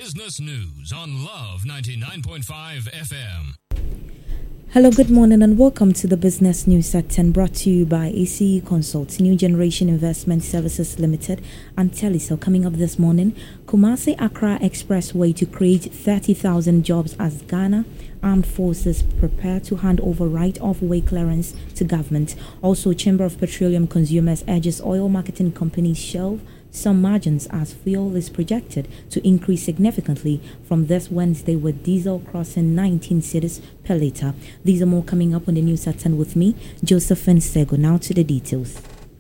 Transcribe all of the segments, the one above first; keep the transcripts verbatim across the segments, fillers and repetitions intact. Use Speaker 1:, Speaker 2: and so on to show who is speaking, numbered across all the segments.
Speaker 1: Business News on Love ninety-nine point five F M.
Speaker 2: Hello, good morning and welcome to the Business News at ten, brought to you by A C E Consults, New Generation Investment Services Limited and Telecel. Coming up this morning, Kumasi-Accra Expressway to create thirty thousand jobs as Ghana Armed Forces prepare to hand over right-of-way clearance to government. Also, Chamber of Petroleum Consumers urges oil marketing companies shelve some margins as fuel is projected to increase significantly from this Wednesday, with diesel crossing nineteen cedis per litre. These are more coming up on the news at ten with me, Josephine Sego. Now to the details.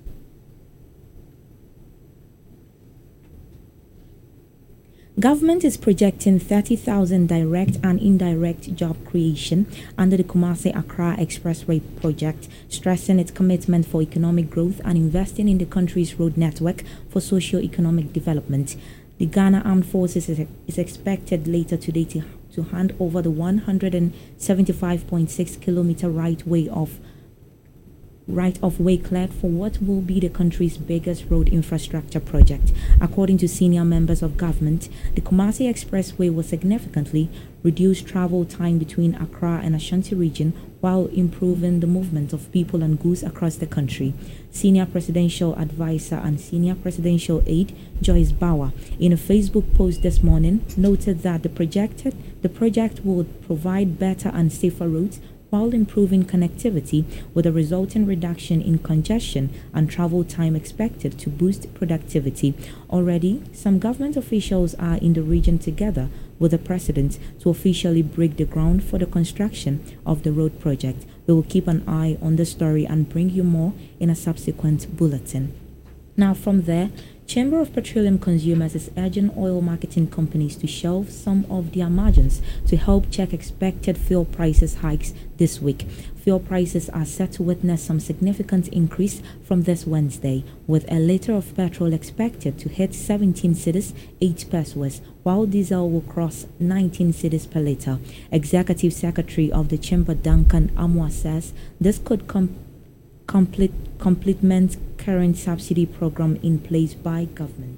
Speaker 2: Government is projecting thirty thousand direct and indirect job creation under the Kumasi-Accra Expressway project, stressing its commitment for economic growth and investing in the country's road network for socio-economic development. The Ghana Armed Forces is, is expected later today to, to hand over the one hundred seventy-five point six kilometer right-way of right-of-way cleared for what will be the country's biggest road infrastructure project. According to senior members of government, the Kumasi Expressway will significantly reduce travel time between Accra and Ashanti region while improving the movement of people and goods across the country. Senior Presidential Advisor and Senior Presidential Aide Joyce Bauer, in a Facebook post this morning, noted that the projected the project will provide better and safer routes while improving connectivity, with a resulting reduction in congestion and travel time expected to boost productivity. Already, some government officials are in the region together with the president to officially break the ground for the construction of the road project. We will keep an eye on the story and bring you more in a subsequent bulletin. Now from there, Chamber of Petroleum Consumers is urging oil marketing companies to shelve some of their margins to help check expected fuel prices hikes this week. Fuel prices are set to witness some significant increase from this Wednesday, with a litre of petrol expected to hit seventeen cedis eight pesos, while diesel will cross nineteen cedis per litre. Executive Secretary of the Chamber, Duncan Amwa, says this could come complete complement current subsidy program in place by government.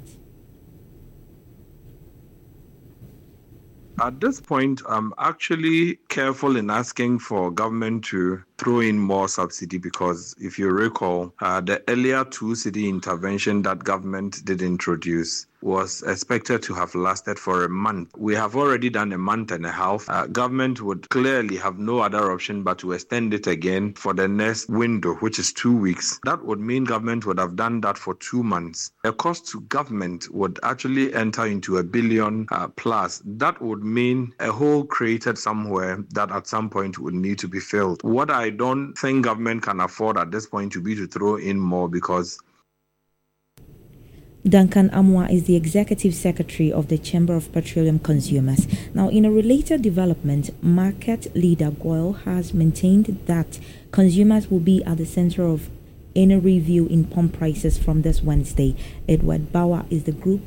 Speaker 3: At this point, I'm actually careful in asking for government to throw in more subsidy because, if you recall, uh, the earlier two-city intervention that government did introduce was expected to have lasted for a month. We have already done a month and a half. Uh, government would clearly have no other option but to extend it again for the next window, which is two weeks. That would mean government would have done that for two months. The cost to government would actually enter into a billion uh, plus. That would mean a hole created somewhere that at some point would need to be filled. What I don't think government can afford at this point to be to throw in more, because
Speaker 2: Duncan Amwa is the Executive Secretary of the Chamber of Petroleum Consumers. Now, in a related development, market leader Goyle has maintained that consumers will be at the center of any review in pump prices from this Wednesday. Edward Bauer is the Group